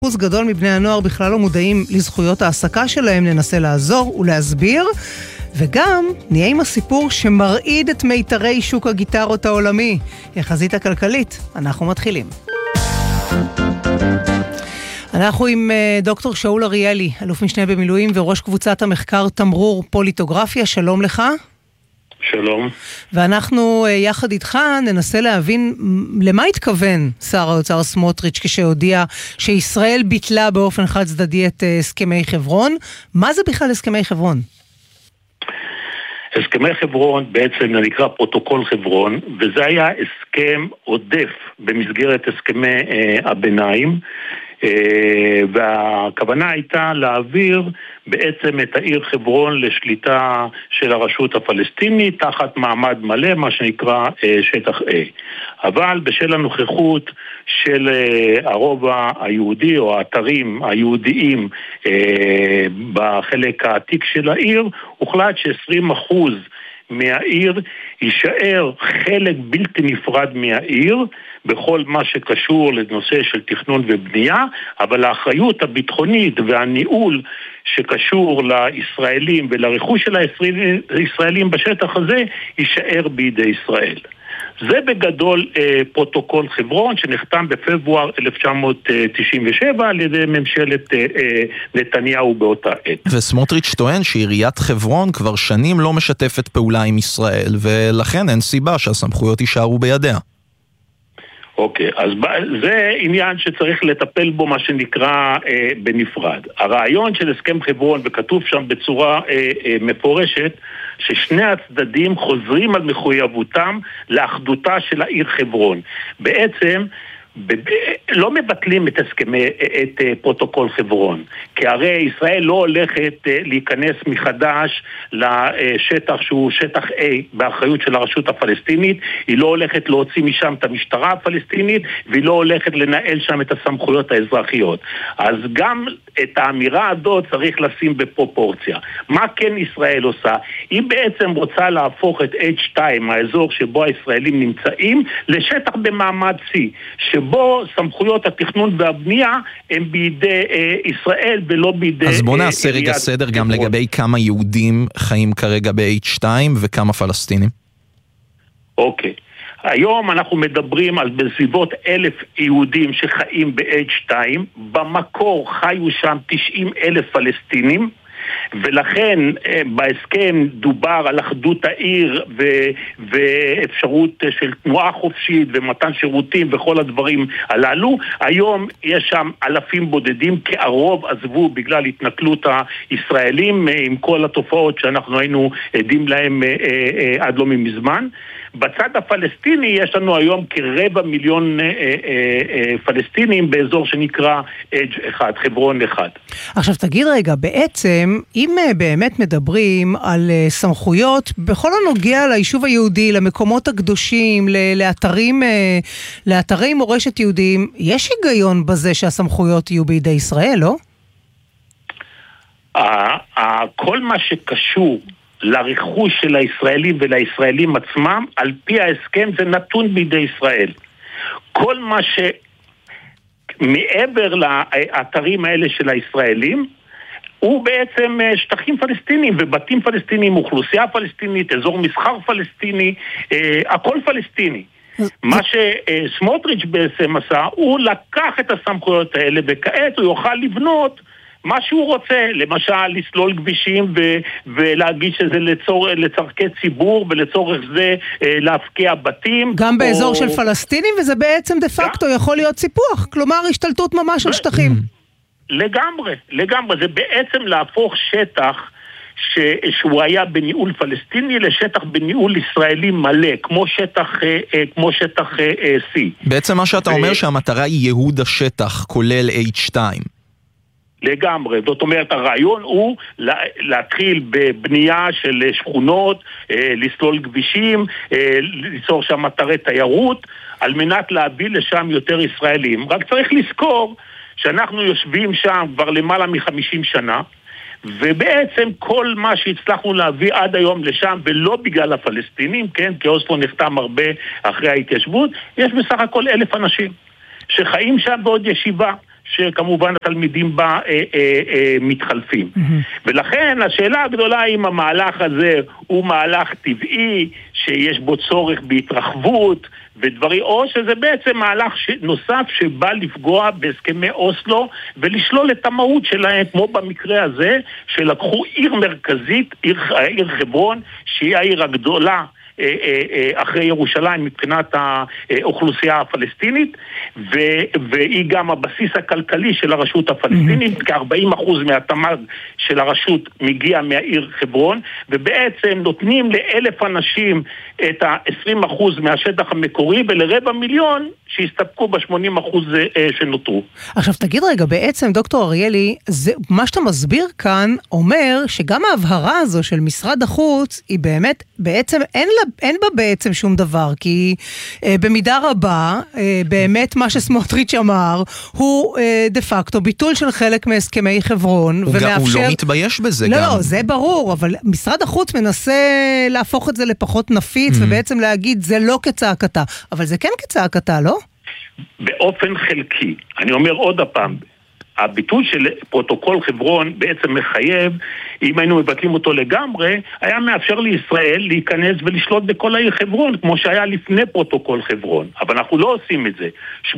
אחוז גדול מבני הנוער בכלל לא מודעים לזכויות העסקה שלהם, ננסה לעזור ולהסביר, וגם נהיה עם הסיפור שמרעיד את מיתרי שוק הגיטרות העולמי, החזית הכלכלית. אנחנו מתחילים. אנחנו עם דוקטור שאול אריאלי, אלוף משנה במילואים וראש קבוצת המחקר תמרור פוליטוגרפיה. שלום לך. שלום. ואנחנו יחד איתך ננסה להבין למה התכוון שר האוצר סמוטריץ' כשהודיע שישראל ביטלה באופן חד צדדי את הסכמי חברון. מה זה בכלל הסכמי חברון? הסכמי חברון בעצם נקרא פרוטוקול חברון, וזה היה הסכם עודף במסגרת הסכמי הביניים, והכוונה הייתה להעביר בעצם את העיר חברון לשליטה של הרשות הפלסטינית תחת מעמד מלא, מה שנקרא שטח A. אבל בשל הנוכחות של הרובע היהודי או האתרים היהודיים בחלק העתיק של העיר, הוחלט ש20% מהעיר יישאר חלק בלתי נפרד מהעיר בכל מה שקשור לנושא של תכנון ובנייה, אבל האחריות הביטחונית והניהול שקשור לישראלים ולרכוש של הישראלים בשטח הזה יישאר בידי ישראל. זה בגדול פרוטוקול חברון שנחתם בפברואר 1997 על ידי ממשלת נתניהו באותה עת. וסמוטריץ' טוען שעיריית חברון כבר שנים לא משתפת פעולה עם ישראל, ולכן אין סיבה שהסמכויות יישארו בידיה. אוקיי, אז זה עניין שצריך לטפל בו מה שנקרא בנפרד. הרעיון של הסכם חברון, וכתוב שם בצורה מפורשת, ששני הצדדים חוזרים על מחויבותם לאחדותה של העיר חברון. בעצם לא מבטלים את פרוטוקול חברון, כי הרי ישראל לא הולכת להיכנס מחדש לשטח שהוא שטח A באחריות של הרשות הפלסטינית, היא לא הולכת להוציא משם את המשטרה הפלסטינית, והיא לא הולכת לנהל שם את הסמכויות האזרחיות. אז גם את האמירה הזאת צריך לשים בפרופורציה. מה כן ישראל עושה? היא בעצם רוצה להפוך את H2, האזור שבו הישראלים נמצאים, לשטח במעמד C, שבו סמכויות התכנון והבנייה הם בידי ישראל ולא בידי... אז בוא נעשה רגע סדר גם לגבי כמה יהודים חיים כרגע ב-H2 וכמה פלסטינים. אוקיי. היום אנחנו מדברים על בסביבות 1,000 יהודים שחיים ב-H2, במקור חיו שם 90,000 פלסטינים, ולכן בהסכם דובר על אחדות העיר ואפשרות של תנועה חופשית ומתן שירותים וכל הדברים הללו. היום יש שם אלפים בודדים, כי הרוב עזבו בגלל התנכלות הישראלים עם כל התופעות שאנחנו היינו עדים להם עד לא מזמן. בצד הפלסטיני יש לנו היום כ250,000 פלסטינים באזור שנקרא אחד, חברון אחד. עכשיו תגיד רגע, בעצם אם באמת מדברים על סמכויות בכל הנוגע ליישוב היהודי, למקומות הקדושים, לאתרי מורשת יהודיים, יש היגיון בזה שהסמכויות יהיו בידי ישראל, לא? כל מה שקשור לרכוש של הישראלים ולישראלים עצמם, על פי ההסכם זה נתון בידי ישראל. כל מה שמעבר לאתרים האלה של הישראלים, הוא בעצם שטחים פלסטינים ובתים פלסטינים, אוכלוסייה פלסטינית, אזור מסחר פלסטיני, הכל פלסטיני. מה שסמוטריץ' בעצם עשה, הוא לקח את הסמכויות האלה, וכעת הוא יוכל לבנות מה שהוא רוצה, למשל לסלול כבישים ולהגיד שזה לצורכי ציבור, ולצורך זה להפקיע בתים. גם באזור של פלסטינים, וזה בעצם דה פקטו יכול להיות סיפוח, כלומר השתלטות ממש על שטחים. לגמרי, לגמרי, זה בעצם להפוך שטח שהוא היה בניהול פלסטיני לשטח בניהול ישראלי מלא, כמו שטח C. בעצם מה שאתה אומר שהמטרה היא ייהוד השטח, כולל H2. לגמרי, זאת אומרת הרעיון הוא להתחיל בבנייה של שכונות, לסלול כבישים, ליצור שם אתרי תיירות, על מנת להביא לשם יותר ישראלים. רק צריך לזכור שאנחנו יושבים שם כבר למעלה מ50 שנה, ובעצם כל מה שהצלחנו להביא עד היום לשם, ולא בגלל הפלסטינים, כן, כי אוסלו נחתם הרבה אחרי ההתיישבות, יש בסך הכל 1,000 אנשים שחיים שם בעוד ישיבה, שכמובן התלמידים בה מתחלפים. ולכן השאלה הגדולה אם המהלך הזה הוא מהלך טבעי, שיש בו צורך בהתרחבות ודברים, או שזה בעצם מהלך נוסף שבא לפגוע בהסכמי אוסלו ולשלול את המהות שלהם, כמו במקרה הזה שלקחו עיר מרכזית, עיר חברון, שהיא העיר הגדולה אחרי ירושלים מבחינת האוכלוסייה הפלסטינית, והיא גם הבסיס הכלכלי של הרשות הפלסטינית, כ-40% מהתמ"ג של הרשות מגיע מהעיר חברון, ובעצם נותנים ל1,000 אנשים את ה-20% מהשטח המקורי, ול250,000 שהסתפקו ב-80% שנותרו. עכשיו תגיד רגע, בעצם דוקטור אריאלי, מה שאתה מסביר כאן אומר שגם ההבהרה הזו של משרד החוץ היא באמת, בעצם אין בה בעצם שום דבר, כי במידה רבה באמת מה שסמוטריץ' אמר הוא דה פקטו ביטול של חלק מהסכמי חברון, הוא לא מתבייש בזה גם. לא, זה ברור, אבל משרד החוץ מנסה להפוך את זה לפחות נפיץ ובעצם להגיד זה לא כצעקתה, אבל זה כן כצעקתה, לא? באופן חלקי. אני אומר עוד הפעם, הביטוי של פרוטוקול חברון בעצם מחייב, אם היינו מבטלים אותו לגמרי, היה מאפשר לישראל להיכנס ולשלוט בכל העיר חברון, כמו שהיה לפני פרוטוקול חברון. אבל אנחנו לא עושים את זה. 80%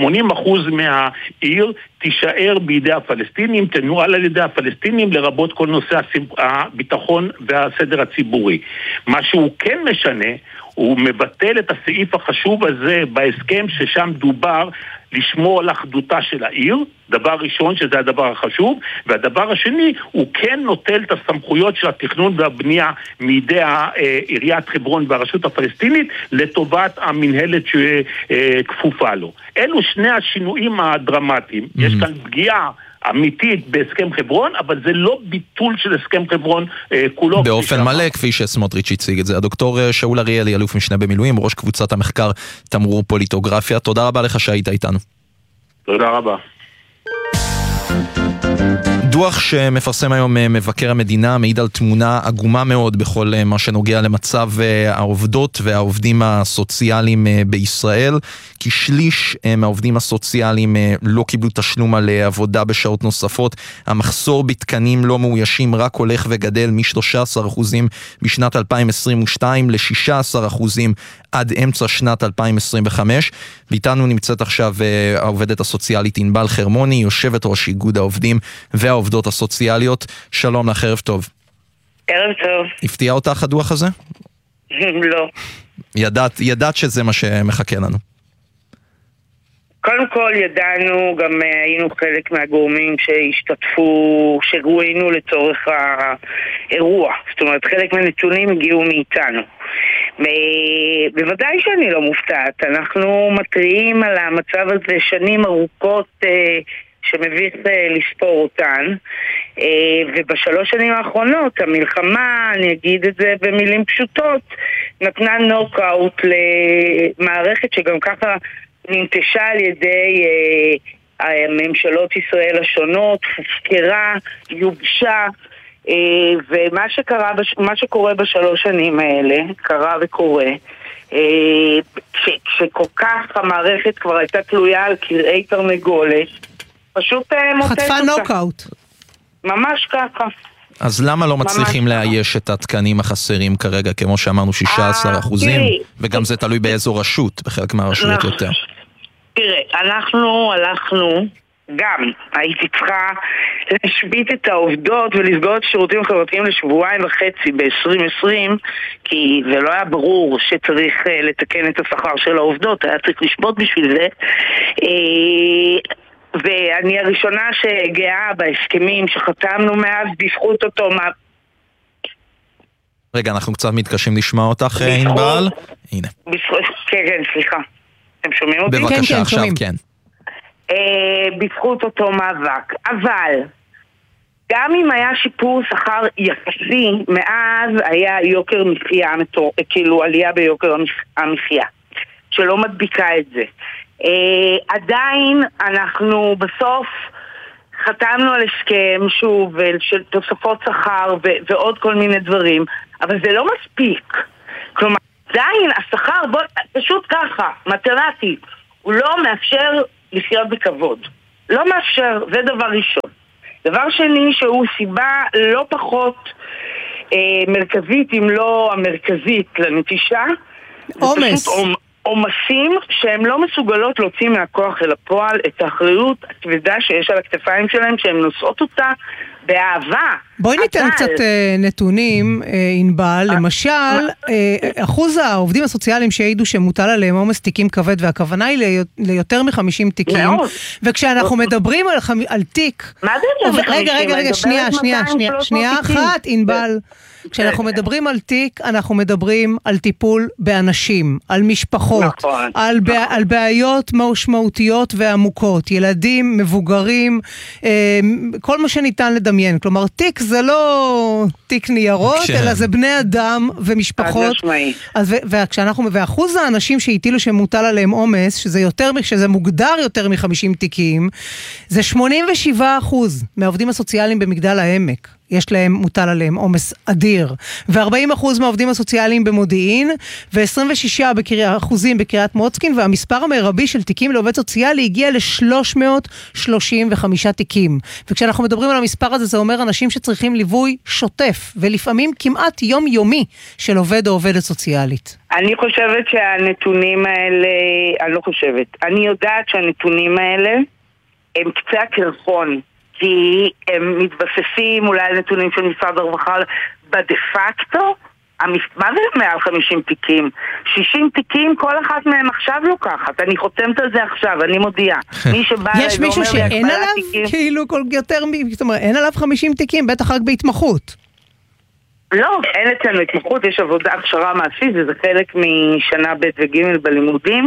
מהעיר תישאר בידי הפלסטינים, תנוהל על ידי הפלסטינים, לרבות כל נושא הביטחון והסדר הציבורי. מה שהוא כן משנה, הוא מבטל את הסעיף החשוב הזה בהסכם ששם דובר לשמור על אחדותה של העיר, דבר ראשון שזה הדבר החשוב, והדבר השני הוא כן נוטל את הסמכויות של התכנון והבנייה מידי עיריית חברון והרשות הפלסטינית לטובת המנהלת שכפופה לו. אלו שני השינויים הדרמטיים. יש כאן פגיעה אמיתית בהסכם חברון, אבל זה לא ביטול של הסכם חברון כולו. באופן מלא, כפי שסמוטריץ' הציג את זה. הדוקטור שאול אריאלי, אלוף משנה במילואים, ראש קבוצת המחקר תמרור פוליטוגרפיה. תודה רבה לך שהיית איתנו. תודה רבה. דוח שמפרסם היום מבקר המדינה מעיד על תמונה עגומה מאוד בכל מה שנוגע למצב העובדות והעובדים הסוציאליים בישראל. כשליש מהעובדים הסוציאליים לא קיבלו תשלום על עבודה בשעות נוספות. המחסור בתקנים לא מאוישים רק הולך וגדל מ-13% בשנת 2022 ל-16% עד אמצע שנת 2025. ואיתנו נמצאת עכשיו העובדת הסוציאלית ענבל חרמוני, יושבת ראש איגוד העובדים והעובדות הסוציאליות. שלום לך, ערב טוב. ערב טוב. הפתיע אותך הדוח הזה? לא. ידעת שזה מה שמחכה לנו. קודם כל ידענו, גם היינו חלק מהגורמים שהשתתפו, שרואינו לצורך האירוע. זאת אומרת, חלק מהנתונים הגיעו מאיתנו. בוודאי שאני לא מופתעת. אנחנו מטריעים על המצב הזה שנים ארוכות שמביך לספור אותן, ובשלוש שנים האחרונות המלחמה, אני אגיד את זה במילים פשוטות, נתנה נוקאוט למערכת שגם ככה ננטשה על ידי ממשלות ישראל השונות, הופקרה, יובשה, ומה שקרה, מה שקורה בשלוש שנים האלה, קרה וקורה, כשכל כך המערכת כבר הייתה תלויה על קרעי תרנגולת, פשוט מוטט אותה. חטפה נוקאוט. ממש ככה. אז למה לא מצליחים לאייש את התקנים החסרים כרגע, כמו שאמרנו 16%, וגם זה תלוי באיזו רשות, בחלק מהרשויות יותר. תראה, אנחנו הלכנו, גם הייתי צריכה להשבית את העובדות ולסגור את השירותים החברתיים לשבועיים וחצי ב-2020, כי זה לא היה ברור שצריך לתקן את השכר של העובדות, היה צריך לשבות בשביל זה. ואני הראשונה שגאה בהסכמים שחתמנו מאז בזכות אותו רגע, אנחנו קצת מתקשים לשמוע אותך, ענבל. הנה. כן, סליחה. אתם שומעים אותי? בבקשה, עכשיו כן. בזכות אותו מאבק. אבל גם אם היה שיפור שכר יחסי, מאז היה יוקר מחיה, כאילו עלייה ביוקר המחיה, שלא מדביקה את זה. עדיין אנחנו בסוף חתמנו על הסכם שוב של תוספות שכר ועוד כל מיני דברים, אבל זה לא מספיק. כלומר, עדיין השכר, פשוט ככה, מתמטית, הוא לא מאפשר לחיות בכבוד. לא מאפשר, זה דבר ראשון. דבר שני שהוא סיבה לא פחות מרכזית, אם לא המרכזית לנטישה, עומס. עומסים שהם לא מסוגלות להוציא מהכוח אל הפועל את האחריות הכבדה שיש על הכתפיים שלהם, שהן נושאות אותה באהבה. בואי ניתן קצת נתונים, ענבל. למשל, אחוז העובדים הסוציאליים שהעידו שמוטל עליהם עומס תיקים כבד, והכוונה היא ליותר מ-50 תיקים. וכשאנחנו מדברים על תיק... מה זה יותר מ-50? רגע, שנייה אחת, ענבל. כשאנחנו מדברים על תיק, אנחנו מדברים על טיפול באנשים, על משפחות, על בעיות משמעותיות ועמוקות, ילדים, מבוגרים, כל מה שניתן לדמיין. כלומר, תיק זה לא תיק ניירות, אלא זה בני אדם ומשפחות. ואחוז האנשים שהטילו שמוטל עליהם עומס, שזה מוגדר יותר מ-50 תיקים, זה 87% מהעובדים הסוציאליים במגדל העמק. יש להם, מוטל עליהם עומס אדיר, ו40% מהעובדים הסוציאליים במודיעין, ו26% בקריית מוצקין, והמספר המרבי של תיקים לעובד סוציאלי הגיע ל-335 תיקים. וכשאנחנו מדברים על המספר הזה, זה אומר אנשים שצריכים ליווי שוטף, ולפעמים כמעט יומיומי של עובד או עובדת סוציאלית. אני חושבת שהנתונים האלה, אני יודעת שהנתונים האלה הם קצה הקרחון. כי הם מתבססים אולי על נתונים של משרד הרווחה בדפקטו, מה זה מעל 50 תיקים? 60 תיקים, כל אחת מהם עכשיו לוקחת. אני חותמת על זה עכשיו, אני מודיעה. יש מישהו שאין עליו? כאילו יותר, זאת אומרת, אין עליו 50 תיקים, בטח רק בהתמחות. לא, אין אצלנו התמחות, יש עבודה הכשרה מעשית, זה חלק משנה ב' וג' בלימודים.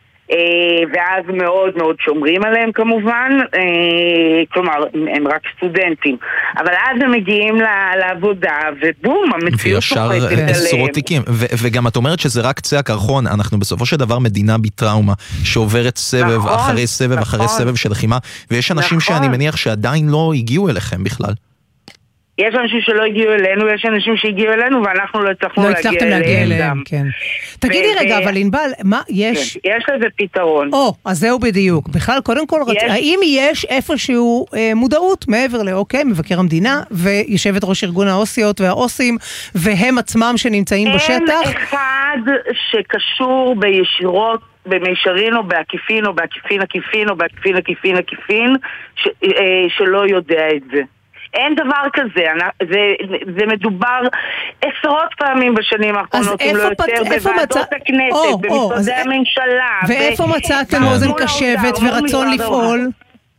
ואז מאוד מאוד שומרים עליהם כמובן, כלומר הם רק סטודנטים, אבל אז הם מגיעים לעבודה ובום, המציאות וישר עשרות תיקים. וגם את אומרת שזה רק קצה הקרחון, אנחנו בסופו של דבר מדינה בטראומה שעוברת סבב אחרי סבב אחרי סבב של לחימה, ויש אנשים שאני מניח שעדיין לא הגיעו אליכם בכלל. יש אנשים שלא הגיעו אלינו, יש אנשים שהגיעו אלינו, ואנחנו לא הצלחנו להגיע אליהם. כן. תגידי רגע, אבל ענבל, מה יש? יש לזה פתרון. אז זהו בדיוק. בכלל, קודם כל, האם יש איפשהו מודעות מעבר לאוקיי, מבקר המדינה, ויושבת ראש ארגון האוסיות והאוסים, והם עצמם שנמצאים בשטח? אין אחד שקשור בישירות, במישרין או בעקיפין, או בעקיפין עקיפין, או בעקיפין עקיפין עקיפין, שלא יודע את זה. אין דבר כזה, זה מדובר עשרות פעמים בשנים האחרונות, אם לא יותר, בוועדות הכנסת, במשרדי הממשלה. ואיפה מצאתם אוזן קשבת ורצון לפעול?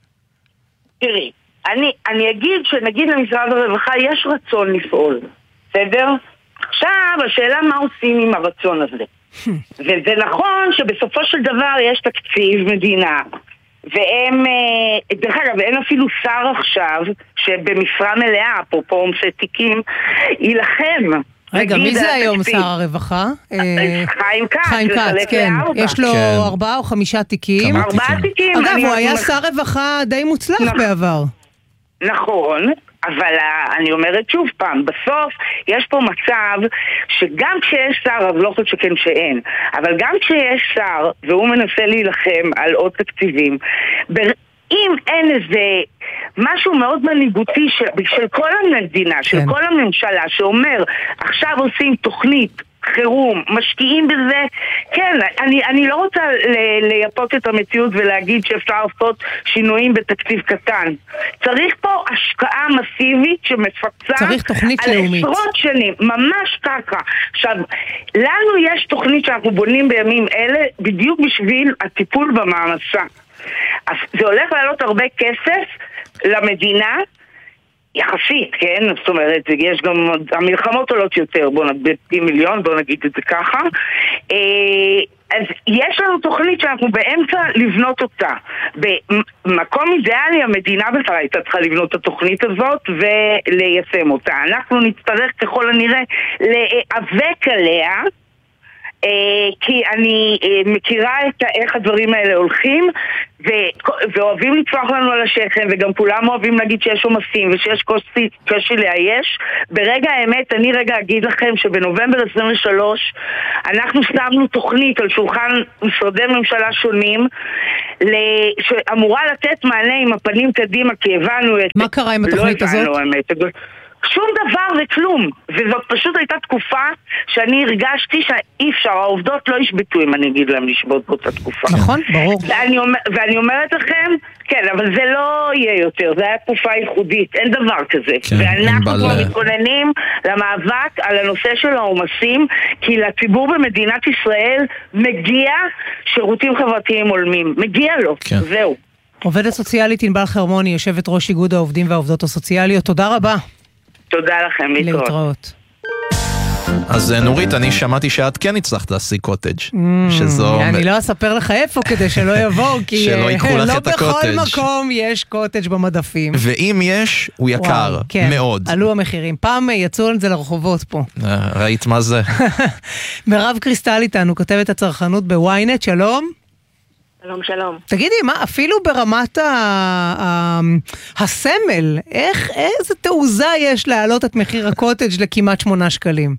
תראי, אני אגיד שנגיד למשרד הרווחה יש רצון לפעול, בסדר? עכשיו, השאלה מה עושים עם הרצון הזה. וזה נכון שבסופו של דבר יש תקציב מדינה, והם, דרך אגב, אין אפילו שר עכשיו שבמשרה מלאה, אפרופו עומסי תיקים, ילחם. רגע, מי זה היום שר הרווחה? חיים כץ. חיים כץ, כן. יש לו 4 או 5 תיקים. 4 תיקים. אגב, הוא היה שר רווחה די מוצלח בעבר. נכון. אבל אני אומרת שוב פעם, בסוף יש פה מצב שגם כשיש שר, אז לא חושב שכן שאין, אבל גם כשיש שר והוא מנסה להילחם על עוד תקציבים, אם אין איזה משהו מאוד מנהיגותי של כל המדינה, של כל הממשלה, שאומר עכשיו עושים תוכנית חירום, משקיעים בזה, כן, אני לא רוצה לייפות את המציאות ולהגיד שאפשר לעשות שינויים בתקציב קטן. צריך פה השקעה מסיבית שמפצה על עשרות שנים, ממש ככה. עכשיו, לנו יש תוכנית שאנחנו בונים בימים אלה בדיוק בשביל הטיפול במעמסה. אז זה הולך לעלות הרבה כסף למדינה, יחסית, כן? זאת אומרת, יש גם, המלחמות עולות יותר, פי מיליון, בוא נגיד את זה ככה. אז יש לנו תוכנית שאנחנו באמצע לבנות אותה. במקום אידיאלי, המדינה בכלל הייתה צריכה לבנות את התוכנית הזאת וליישם אותה. אנחנו נצטרך ככל הנראה להיאבק עליה, כי אני מכירה איך הדברים האלה הולכים, ואוהבים לצפוח לנו על השכם, וגם כולם אוהבים להגיד שיש עומסים ושיש קושי לאייש. ברגע האמת, אני רגע אגיד לכם שבנובמבר 23 אנחנו שמנו תוכנית על שולחן משרדי ממשלה שונים שאמורה לתת מענה עם הפנים קדימה, כי הבנו את... מה קרה עם התוכנית הזאת? לא הבנו האמת. שום דבר וכלום, וזאת פשוט הייתה תקופה שאני הרגשתי שאי אפשר, העובדות לא ישבטו אם אני אגיד להם לשבות באותה תקופה. נכון, ברור. ואני אומרת לכם, כן, אבל זה לא יהיה יותר, זה היה תקופה ייחודית, אין דבר כזה. כן, ואנחנו כבר מתכוננים למאבק על הנושא של העומסים, כי לציבור במדינת ישראל מגיע שירותים חברתיים הולמים, מגיע לו, כן. זהו. עובדת סוציאלית ענבל חרמוני, יושבת ראש איגוד העובדים והעובדות הסוציאליות, תודה רבה. תודה לכם, להתראות. אז נורית, אני שמעתי שאת כן הצלחת להשיג קוטג' שזו... אני לא אספר לך איפה כדי שלא יבואו, כי שלא ייקחו לך את הקוטג'. לא בכל מקום יש קוטג' במדפים. ואם יש, הוא יקר, מאוד. עלו המחירים. פעם יצאו על זה לרחובות פה. ראית מה זה? מירב קריסטל איתנו, כותבת הצרכנות בוויינט, שלום. שלום, שלום. תגידי, מה, אפילו ברמת הסמל, איזה תעוזה יש להעלות את מחיר הקוטג' לכמעט 8 שקלים?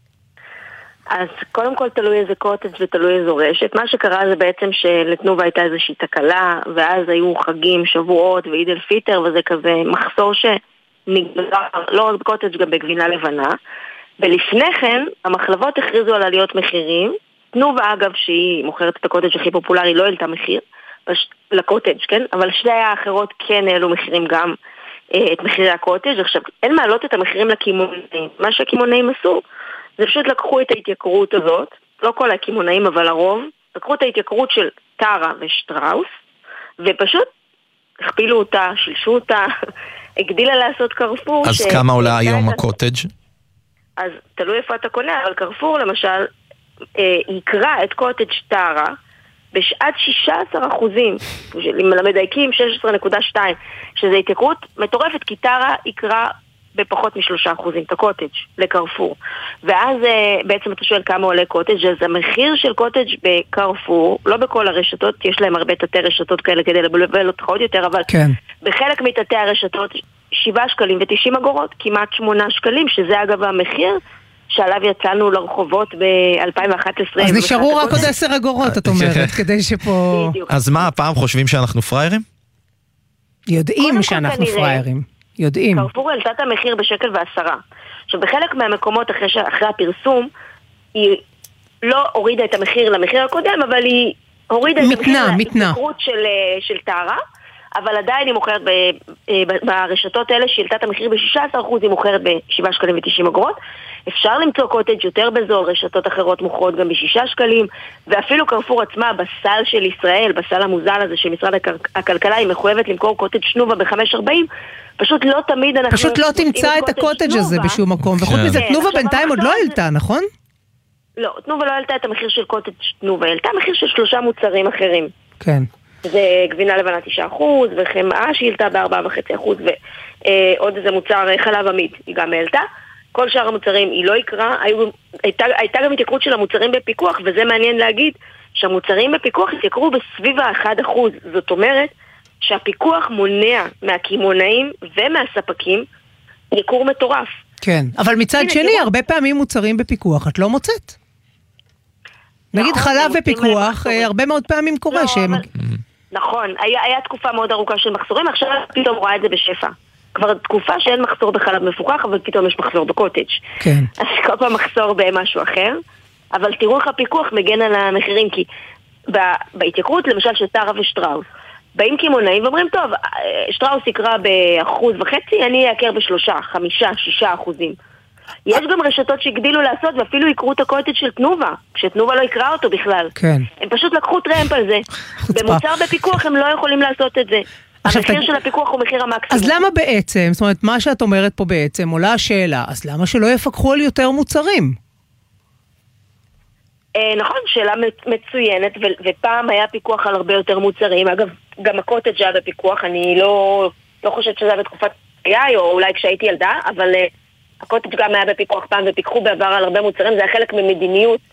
אז קודם כל תלוי איזה קוטג' ותלוי איזו רשת. מה שקרה זה בעצם שלתנובה הייתה איזושהי תקלה, ואז היו חגים, שבועות ועיד אל פיטר, וזה כזה מחסור שנגמר, לא רק בקוטג' גם בגבינה לבנה. ולפני כן, המחלבות הכריזו על עליות מחירים. תנובה, אגב, שהיא מוכרת את הקוטג' הכי פופולרי, לא העלתה מחיר לקוטג', כן? אבל שתי האחרות כן העלו מחירים גם את מחירי הקוטג'. עכשיו, אין מעלות את המחירים לכימונאים. מה שהכימונאים עשו, זה פשוט לקחו את ההתייקרות הזאת, לא כל הכימונאים, אבל הרוב, לקחו את ההתייקרות של טרה ושטראוס, ופשוט הכפילו אותה, שילשו אותה, הגדילה לעשות קרפור. אז כמה עולה היום הקוטג'? אז תלוי איפה אתה קונה, אבל קרפור למשל, יקרא את קוטג' טרה בשעת 16%, למדייקים 16.2, שזה התייקרות מטורפת, כי טרה יקרא בפחות מ3% את הקוטג' לקרפור. ואז בעצם אתה שואל כמה עולה קוטג', אז המחיר של קוטג' בקרפור, לא בכל הרשתות, יש להם הרבה תתי רשתות כאלה כדי לבלבל אותך עוד יותר, אבל כן. בחלק מתתי הרשתות 7 שקלים ו90 אגורות, כמעט 8 שקלים, שזה אגב המחיר שעליו יצאנו לרחובות ב-2011. אז נשארו רק עוד 10 אגורות, את אומרת, כדי שפה... אז מה, הפעם חושבים שאנחנו פריירים? יודעים שאנחנו פריירים. יודעים. קרפור העלתה את המחיר ב1.10 שקל. עכשיו, בחלק מהמקומות אחרי הפרסום, היא לא הורידה את המחיר למחיר הקודם, אבל היא הורידה את המחיר להתייקרות של טרה, אבל עדיין היא מוכרת ברשתות האלה, שהעלתה את המחיר ב16%, היא מוכרת ב7 שקלים ו90 אגורות. אפשר למצוא קוטג' יותר בזול, רשתות אחרות מוכרות גם ב6 שקלים, ואפילו קרפור עצמה בסל של ישראל, בסל המוזל הזה של משרד הכלכלה, היא מחויבת למכור קוטג' תנובה ב5.40, פשוט לא תמיד אנחנו... פשוט לא תמצא את הקוטג' הזה בשום מקום, וחוץ מזה תנובה בינתיים עוד לא העלתה, נכון? לא, תנובה לא העלתה את המחיר של קוטג' תנובה, העלתה מחיר של 3 מוצרים אחרים. כן. זה גבינה לבנה 9%, וחמאה שהעלתה ב4.5%, ועוד איזה מוצר חלב עמיד, היא גם העלתה. כל שאר המוצרים היא לא יקרה, הייתה גם התייקרות של המוצרים בפיקוח, וזה מעניין להגיד שהמוצרים בפיקוח התייקרו בסביב 1%. זאת אומרת שהפיקוח מונע מהכימונאים ומהספקים ייקור מטורף. כן, אבל מצד שני, הרבה פעמים מוצרים בפיקוח, את לא מוצאת? נגיד חלב בפיקוח, הרבה מאוד פעמים קורה שהם... נכון, היה תקופה מאוד ארוכה של מחסורים, עכשיו פתאום רואה את זה בשפע. כבר תקופה שאין מחסור בחלב מפוקח, אבל פתאום יש מחסור בקוטג'. כן. אז כל פעם מחסור במשהו אחר, אבל תראו איך הפיקוח מגן על המחירים, כי בהתייקרות, למשל של טרה ושטראוס, באים כימונאים ואומרים, טוב, שטראוס יקרה ב1.5%, אני אעקר ב3%, 5%, 6%. יש גם רשתות שהגדילו לעשות, ואפילו יקרו את הקוטג' של תנובה, כשתנובה לא יקרה אותו בכלל. כן. הם פשוט לקחו טרמפ על זה. במוצר בפיקוח הם לא יכולים לעשות את זה. המחיר של הפיקוח הוא מחיר המקסימום. אז למה בעצם, זאת אומרת, מה שאת אומרת פה בעצם, עולה השאלה, אז למה שלא יפקחו על יותר מוצרים? נכון, שאלה מצוינת, ופעם היה פיקוח על הרבה יותר מוצרים. אגב, גם הקוטג' היה בפיקוח, אני לא חושבת שזה היה בתקופת חיי, או אולי כשהייתי ילדה, אבל הקוטג' גם היה בפיקוח פעם, ופיקחו בעבר על הרבה מוצרים, זה היה חלק ממדיניות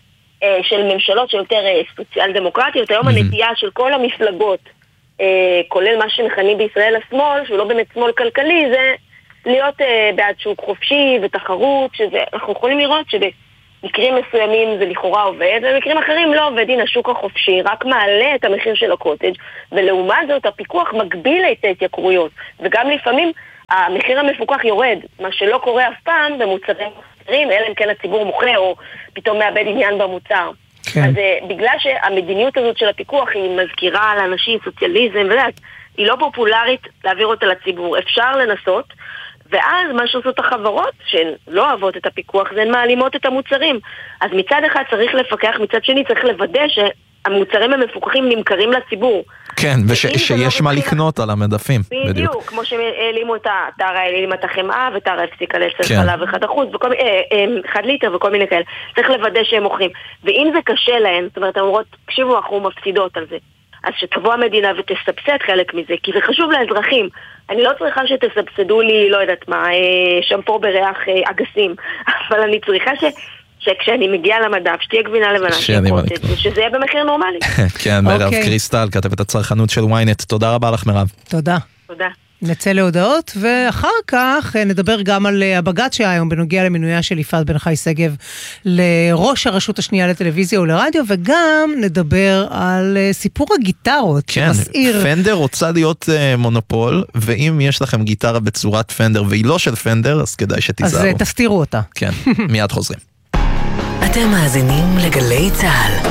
של ממשלות שיותר סוציאל דמוקרטיות. היום הנטייה של כל המפלגות, כולל מה שמכנים בישראל השמאל, שהוא לא באמת שמאל כלכלי, זה להיות בעד שוק חופשי ותחרות, אנחנו יכולים לראות שבמקרים מסוימים זה לכאורה עובד, ובמקרים אחרים לא עובד. הנה, השוק החופשי רק מעלה את המחיר של הקוטג', ולעומת זאת הפיקוח מגביל את ההתייקרויות, וגם לפעמים המחיר המפוקח יורד, מה שלא קורה אף פעם במוצרים אחרים, אלא אם כן הציבור מוכר או פתאום מאבד עניין במוצר. כן. אז בגלל שהמדיניות הזאת של הפיקוח היא מזכירה לאנשים סוציאליזם, היא לא פופולרית להעביר אותה לציבור. אפשר לנסות, ואז מה שעושות החברות שלא אוהבות את הפיקוח זה הן מעלימות את המוצרים. אז מצד אחד צריך לפקח, מצד שני צריך לוודא שהמוצרים המפוקחים נמכרים לציבור. כן, ושיש מה לקנות על המדפים. בדיוק, כמו שהעלימו את טרה, העלימה את החמאה, וטרה הפסיקה לייצר חלב 1 ליטר וכל מיני כאלה. צריך לוודא שהם מוכרים. ואם זה קשה להן, זאת אומרת, אמרות, תקשיבו, אנחנו מפסידות על זה. אז שתבוא המדינה ותסבסד חלק מזה, כי זה חשוב לאזרחים. אני לא צריכה שתסבסדו לי, לא יודעת מה, שמפו בריח אגסים, אבל אני צריכה שכשאני מגיעה למדף, שתהיה גבינה לבנה, שזה יהיה במחיר נורמלי. כן, מירב קריסטל, כתבת הצרכנות של ynet. תודה רבה לך, מירב. תודה. תודה. נצא להודעות, ואחר כך נדבר גם על הבג"ץ שהיה היום בנוגע למינויה של יפעת בן חי שגב לראש הרשות השנייה לטלוויזיה ולרדיו, וגם נדבר על סיפור הגיטרות. כן, פנדר רוצה להיות מונופול, ואם יש לכם גיטרה בצורת פנדר והיא לא של פנדר, אז כדאי שתיזהרו. אז תסתירו אותה. כן, מיד חוזרים. אתם מאזינים לגלי צהל.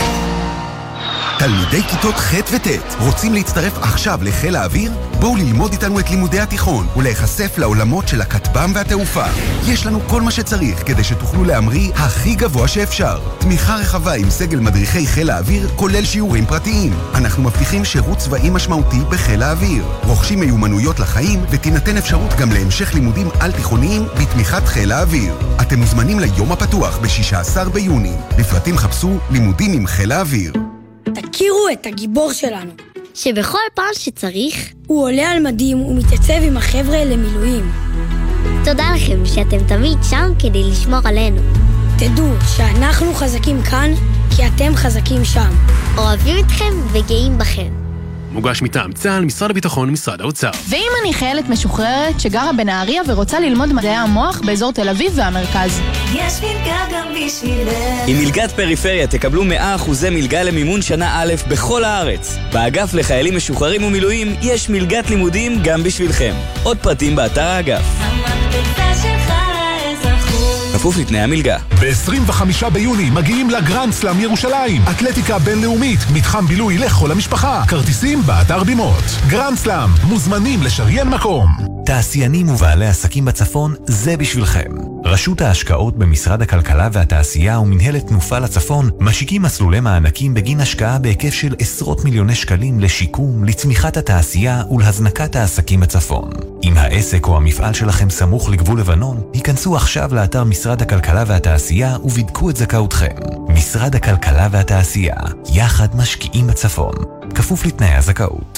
תלמידי כיתות ח' וט' רוצים להצטרף עכשיו לחיל האוויר? בואו ללמוד איתנו את לימודי התיכון ולהיחשף לעולמות של הכטב"ם והתעופה. יש לנו כל מה שצריך כדי שתוכלו להמריא הכי גבוה שאפשר. תמיכה רחבה עם סגל מדריכי חיל האוויר, כולל שיעורים פרטיים. אנחנו מבטיחים שירות צבאי משמעותי בחיל האוויר. רוכשים מיומנויות לחיים ותינתן אפשרות גם להמשך לימודים על תיכוניים בתמיכת חיל האוויר. אתם מוזמנים ליום הפתוח ב-16 ביוני. לפרטים חפשו לימודים עם חיל האוויר. תכירו את הגיבור שלנו, שבכל פעם שצריך הוא עולה על מדים ומתייצב עם החבר'ה למילואים. תודה לכם שאתם תמיד שם כדי לשמור עלינו. תדעו שאנחנו חזקים כאן כי אתם חזקים שם. אוהבים אתכם וגאים בכם. מוגש מטעם צה"ל, משרד הביטחון ומשרד האוצר. ואם אני חיילת משוחררת שגרה בנהריה ורוצה ללמוד מדעי המוח באזור תל אביב והמרכז? יש מלגה גם בשבילך. עם מלגת פריפריה תקבלו 100% מלגה למימון שנה א' בכל הארץ. באגף לחיילים משוחררים ומילואים יש מלגת לימודים גם בשבילכם. עוד פרטים באתר האגף. המקפצה שלך לאזרחות. כפוף לתנאי המלגה. ב-25 ביוני מגיעים לגרנד סלאם ירושלים, אתלטיקה בינלאומית, מתחם בילוי לכל המשפחה, כרטיסים באתר בימות. גרנד סלאם, מוזמנים לשריין מקום. תעשיינים ובעלי עסקים בצפון, זה בשבילכם. רשות ההשקעות במשרד הכלכלה והתעשייה ומנהלת תנופה לצפון משיקים מסלולי מענקים בגין השקעה בהיקף של עשרות מיליוני שקלים לשיקום, לצמיחת התעשייה ולהזנקת העסקים בצפון. אם העסק או המפעל שלכם סמוך לגבול לבנון, היכנסו עכשיו לאתר משרד הכלכלה והתעשייה ובדקו את זכאותכם. משרד הכלכלה והתעשייה, יחד משקיעים בצפון. כפוף לתנאי הזכאות.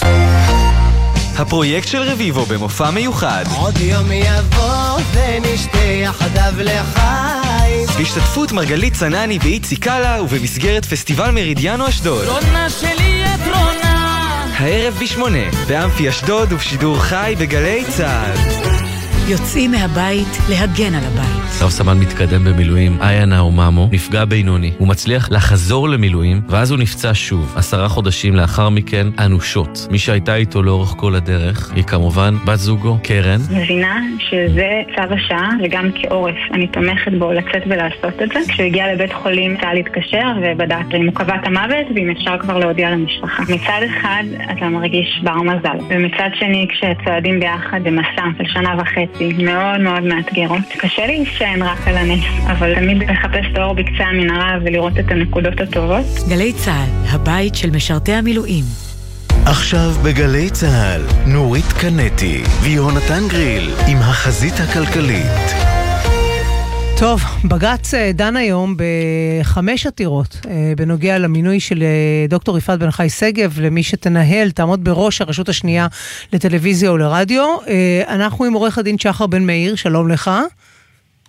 הפרויקט של רביבו במופע מיוחד. עוד יום יבוא ונשתה יחדיו לחיים. בהשתתפות מרגלית צנני ואיצי קאלה ובמסגרת פסטיבל מרידיאנו אשדוד. רונה שלי את רונה. הערב ב8 באמפי אשדוד ובשידור חי בגלי צהל. יוצאים מהבית להגן על הבית. רב סמל מתקדם במילואים, איה נאוממו, נפגע בינוני. הוא מצליח לחזור למילואים, ואז הוא נפצע שוב. 10 חודשים לאחר מכן, אנושות. מי שהייתה איתו לאורך כל הדרך, היא כמובן בת זוגו, קרן. מבינה שזה צו השעה, וגם כעורף. אני תומכת בו לצאת ולעשות את זה. כשהוא הגיע לבית חולים, צה"ל להתקשר ובדק אם הוא קבע את המוות, ואם אפשר כבר להודיע למשפחה. מצד אחד, אתה מרגיש בר מזל. ומצד שני, כשצועדים ביחד במסע של 1.5 שנה, מאוד מאוד מאתגרות. קשה להישען רק על הנס, אבל תמיד לחפש את האור בקצה המנהרה ולראות את הנקודות הטובות. גלי צהל, הבית של משרתי המילואים. עכשיו בגלי צהל, נורית קנטי ויונתן גריל עם החזית הכלכלית. טוב, בג"ץ דן היום ב5 עתירות בנוגע למינוי של דוקטור יפעת בן חי שגב למי שתנהל, תעמוד בראש הרשות השנייה לטלוויזיה ולרדיו. אנחנו עם עורך הדין שחר בן מאיר, שלום לך.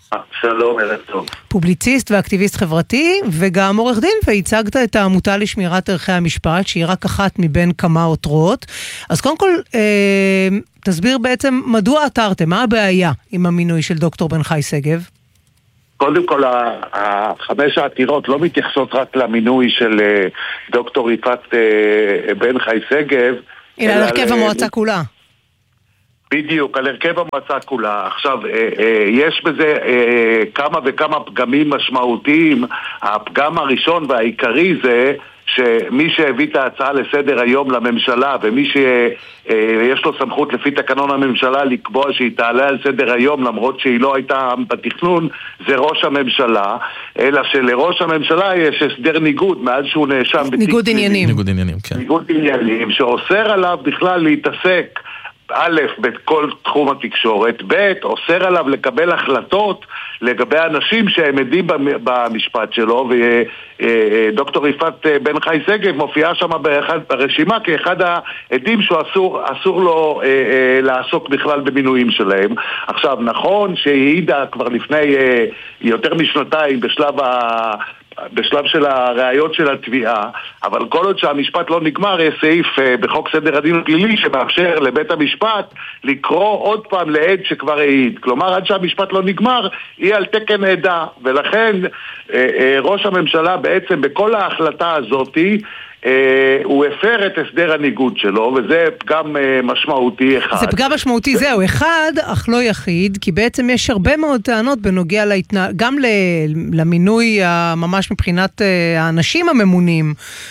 שלום, ערב טוב. פובליציסט ואקטיביסט חברתי, וגם עורך דין, והצגת את העמותה לשמירת ערכי המשפט, שהיא רק אחת מבין כמה עותרות. אז קודם כל, תסביר בעצם מדוע עתרתם, מה הבעיה עם המינוי של דוקטור בן חי שגב? קודם כל, 5 העתירות לא מתייחסות רק למינוי של דוקטור יפעת בן חי שגב, אלא על הרכב המועצה כולה. בדיוק, על הרכב המועצה כולה. עכשיו, יש בזה כמה וכמה פגמים משמעותיים. הפגם הראשון והעיקרי זה שמי שהביא את ההצעה לסדר היום לממשלה, ומי שיש לו סמכות לפי תקנון הממשלה לקבוע שהיא תעלה על סדר היום למרות שהיא לא הייתה בתכנון, זה ראש הממשלה, אלא שלראש הממשלה יש הסדר ניגוד מאז שהוא נאשם ניגוד עניינים. ניגוד עניינים, כן. ניגוד עניינים שאוסר עליו בכלל להתעסק א', בכל תחום התקשורת, ב', אוסר עליו לקבל החלטות לגבי אנשים שהם עדים במשפט שלו, ודוקטור יפעת בן חי שגב מופיעה שם ברשימה כאחד העדים שאסור לו לעסוק בכלל במינויים שלהם. עכשיו, נכון שהיא העידה כבר לפני יותר משנתיים בשלב של הראיות של התביעה, אבל כל עוד שהמשפט לא נגמר, יש סעיף בחוק סדר הדין הפלילי שמאפשר לבית המשפט לקרוא עוד פעם לעד שכבר העיד. כלומר, עד שהמשפט לא נגמר, היא על תקן עדה, ולכן ראש הממשלה בעצם בכל ההחלטה הזאת הוא הפר את הסדר הניגוד שלו, וזה פגם משמעותי אחד. זה פגם משמעותי, זהו, אחד, אך לא יחיד, כי בעצם יש הרבה מאוד טענות בנוגע גם למינוי ממש מבחינת האנשים הממונים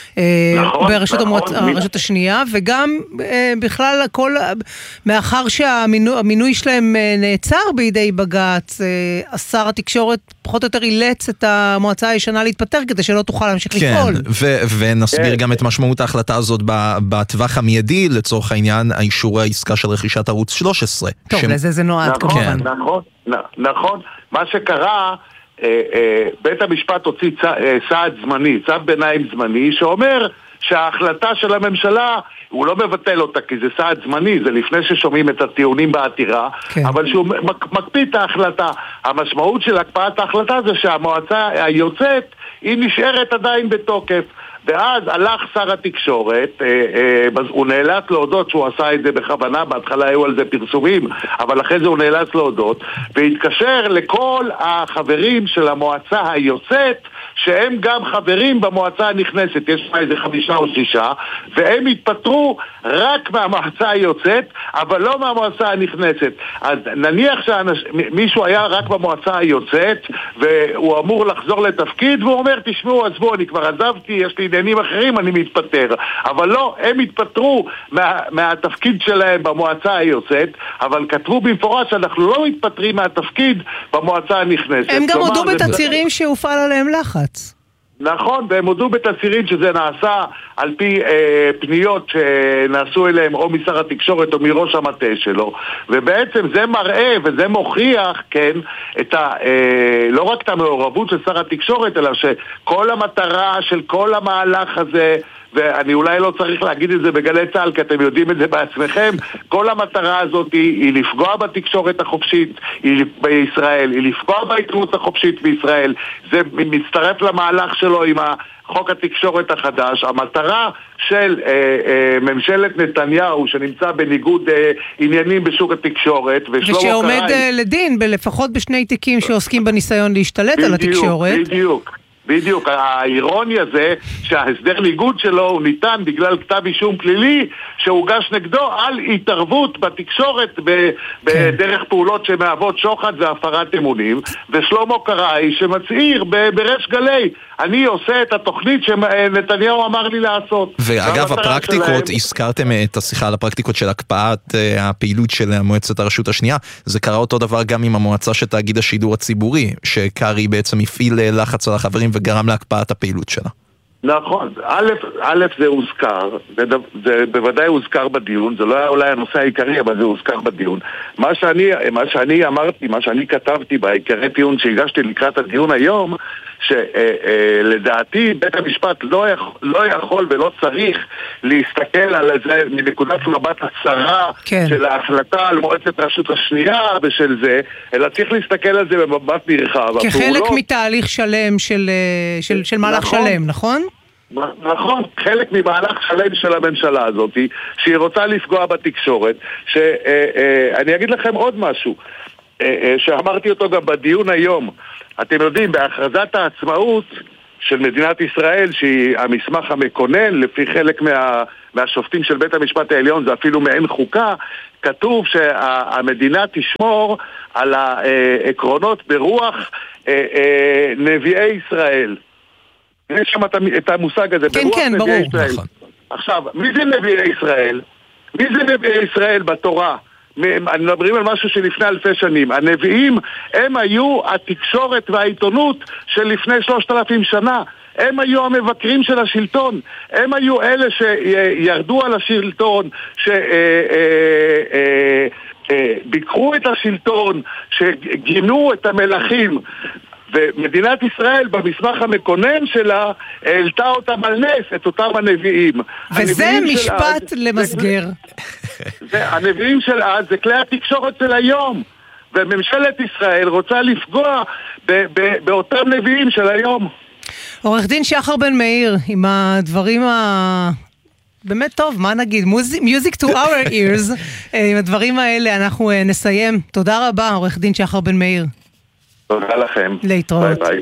ברשות השנייה, או גם בכלל הכל, מאחר שהמינוי שלהם נעצר בידי בג"ץ, שר התקשורת פחות או יותר אילץ את המועצה הישנה להתפטר כדי שלא תוכל להמשיך לפעול. ונסביר גם את משמעות ההחלטה הזאת בטווח המיידי, לצורך העניין האישור העסקה של רכישת ערוץ 13. טוב, לזה זה נועד כמובן. נכון. מה שקרה, בית המשפט הוציא סעד זמני, צו ביניים זמני, שאומר שההחלטה של הממשלה, הוא לא מבטל אותה כי זה סעד זמני, זה לפני ששומעים את הטיעונים בעתירה, אבל שהוא מקפיא את ההחלטה. המשמעות של הקפאת ההחלטה זה שהמועצה היוצאת היא נשארת עדיין בתוקף. ואז הלך שר התקשורת, הוא נאלץ להודות שהוא עשה את זה בכוונה, בהתחלה היו על זה פרסומים, אבל אחרי זה הוא נאלץ להודות, והתקשר לכל החברים של המועצה היוצאת, שהם גם חברים במועצה הנכנסת, יש לה איזה 5 או 6, והם התפטרו רק מהמועצה היוצאת, אבל לא מהמועצה הנכנסת. אז נניח שמישהו היה רק במועצה היוצאת, והוא אמור לחזור לתפקיד, והוא אומר, תשמעו, עזבו, אני כבר עזבתי, יש לי עניינים אחרים, אני מתפטר. אבל לא, הם התפטרו מהתפקיד שלהם במועצה היוצאת, אבל כתבו במפורש שאנחנו לא מתפטרים מהתפקיד במועצה הנכנסת. הם גם הודו בתצהירים שהופעל עליהם לחץ. נכון, והם הודו בתצהירים שזה נעשה על פי פניות שנעשו אליהם או משר התקשורת או מראש המטה שלו, ובעצם זה מראה וזה מוכיח, כן, לא רק את המעורבות של שר התקשורת, אלא שכל המטרה של כל המהלך הזה, ואני אולי לא צריך להגיד את זה בגלי צהל, כי אתם יודעים את זה בעצמכם, כל המטרה הזאת היא לפגוע בתקשורת החופשית בישראל, היא לפגוע בעיתונות החופשית בישראל. זה מצטרף למהלך שלו עם חוק התקשורת החדש. המטרה של ממשלת נתניהו, שנמצא בניגוד עניינים בשוק התקשורת, ושעומד לדין לפחות בשני תיקים שעוסקים בניסיון להשתלט על התקשורת. בדיוק, האירוניה זה שההסדר ניגוד שלו הוא ניתן בגלל כתב אישום פלילי שהוגש נגדו על התערבות בתקשורת בדרך פעולות שמהוות שוחד והפרת אמונים, ושלמה קראי שמצעיר ברש גלי, אני עושה את התוכנית שנתניהו אמר לי לעשות. ואגב, הפרקטיקות, הזכרתם את השיחה על הפרקטיקות של הקפאת הפעילות של מועצת הרשות השנייה, זה קרה אותו דבר גם עם המועצה של תאגיד השידור הציבורי, שקרי בעצם הפעיל לחץ על החברים וגרם להקפאת הפעילות שלה. נכון, א' זה הוזכר, זה בוודאי הוזכר בדיון, זה לא היה אולי הנושא העיקרי, אבל זה הוזכר בדיון. מה שאני אמרתי, מה שאני כתבתי בעיקרי טיעון שהגשתי לקראת הדיון היום, שלדעתי בית המשפט לא יכול ולא צריך להסתכל על זה מנקודת מבט הצרה של ההחלטה על מועצת רשות השנייה ושל זה, אלא צריך להסתכל על זה במבט נרחב. כחלק מתהליך שלם של מהלך שלם, נכון? נכון, חלק ממהלך שלם של הממשלה הזאת, שהיא רוצה לפגוע בתקשורת, שאני אגיד לכם עוד משהו, שאמרתי אותו גם בדיון היום. אתם יודעים, בהכרזת העצמאות של מדינת ישראל, שהיא המסמך המקונן, לפי חלק מהשופטים של בית המשפט העליון, זה אפילו מעין חוקה, כתוב שהמדינה תשמור על העקרונות ברוח נביאי ישראל. יש שם את המושג הזה, כן, כן, ברור. נכון. עכשיו, מי זה נביאי ישראל? מי זה נביאי ישראל בתורה? אני מדברים על משהו שלפני אלפי שנים. הנביאים הם היו התקשורת והעיתונות של לפני 3,000 שנה. הם היו המבקרים של השלטון. הם היו אלה שירדו על השלטון, שביקרו את השלטון, שגינו את המלכים. ומדינת ישראל במסמך המקונן שלה העלתה אותם על נס, את אותם הנביאים. וזה משפט למסגר. הנביאים של אז זה כלי התקשורת של היום, וממשלת ישראל רוצה לפגוע באותם נביאים של היום. עורך דין שחר בן מאיר, עם הדברים באמת טוב, מה נגיד? Music to our ears. עם הדברים האלה אנחנו נסיים. תודה רבה, עורך דין שחר בן מאיר. תודה לכם. להתראות. ביי ביי.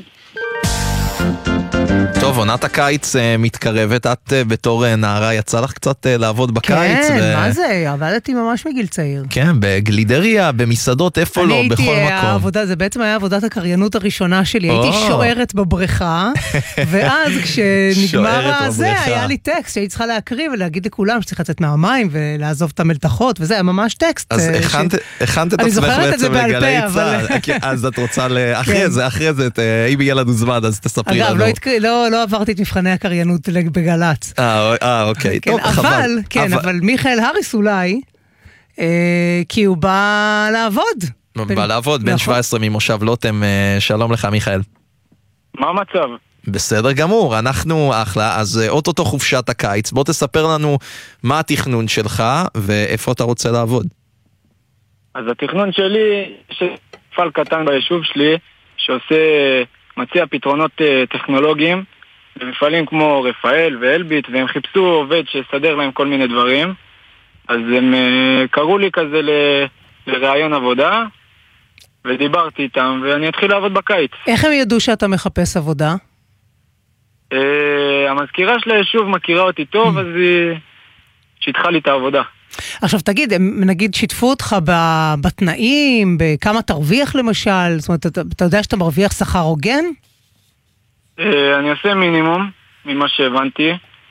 טוב, עונת הקיץ מתקרבת, את בתור נערה יצא לך קצת לעבוד בקיץ? כן, מה זה? עבדתי ממש מגיל צעיר. כן, בגלידריה, במסעדות, איפה לא, בכל מקום. זה בעצם היה עבודת הקריינות הראשונה שלי, הייתי שוערת בבריכה, ואז כשנגמר הזה, היה לי טקסט שהייתי צריכה להקריא ולהגיד לכולם שצריך לצאת מהמים ולעזוב את המלתחות, וזה היה ממש טקסט. אז הכנת את עצמך בעצם לגלי צהל, אז את רוצה אחרי זה, אם יהיה לנו זמן, אז תספרי לנו. לא עברתי את מבחני הקריינות בגלץ. אוקיי, טוב, חבל. כן, אבל מיכאל הריס אולי, כי הוא בא לעבוד. בא לעבוד, בן 17 ממושב לוטם. שלום לך, מיכאל. מה המצב? בסדר גמור, אנחנו אחלה. אז אוטוטו חופשת הקיץ, בוא תספר לנו מה התכנון שלך ואיפה אתה רוצה לעבוד. אז התכנון שלי, יש מפעל קטן ביישוב שלי, מציע פתרונות טכנולוגיים במפעלים כמו רפאל ואלביט, והם חיפשו עובד שיסדר להם כל מיני דברים, אז הם קראו לי כזה לרעיון עבודה, ודיברתי איתם, ואני אתחיל לעבוד בקיץ. איך הם ידעו שאתה מחפש עבודה? המזכירה של היישוב מכירה אותי טוב, אז היא שיתחה לי את העבודה. עכשיו תגיד, הם נגיד שיתפו אותך בתנאים, בכמה תרוויח למשל? זאת אומרת, אתה יודע שאתה מרוויח שכר הוגן? אני עושה מינימום ממה שהבנתי.